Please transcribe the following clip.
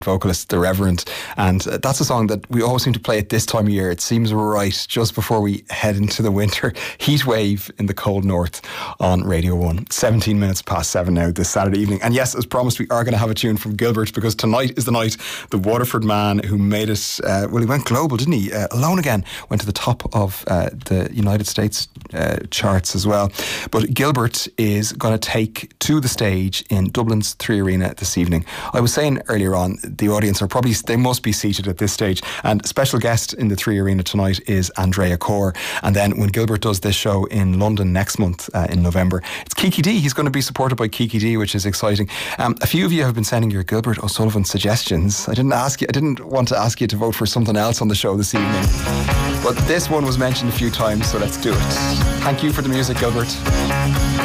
vocalist, The Reverend, and that's a song that we always seem to play at this time of year. It seems right just before we head into the winter heat wave in the cold north on Radio 1. 17 minutes past 7 now this Saturday evening. And yes, as promised, we are going to have a tune from Gilbert, because tonight is the night the Waterford man who made it, he went global, didn't he? Alone Again went to the top of the United States charts as well. But Gilbert is going to take to the stage in Dublin's Three Arena this evening. I was saying earlier on, the audience they must be seated at this stage, and special guest in the Three Arena tonight is Andrea Corr. And then when Gilbert does this show in London next month in November, it's Kiki D. He's going to be supported by Kiki D, which is exciting. A few of you have been sending your Gilbert O'Sullivan suggestions. I didn't want to ask you to vote for something else on the show this evening, but this one was mentioned a few times, so let's do it. Thank you for the music, Gilbert.